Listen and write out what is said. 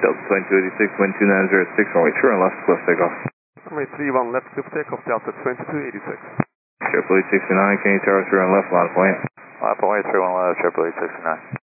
Delta 2286, wind 2906, runway 31 left, close takeoff. Runway 31 left, clear for takeoff, Delta 2286. 88869, can you tower 31 left, line point? Line point 31 left, 88869.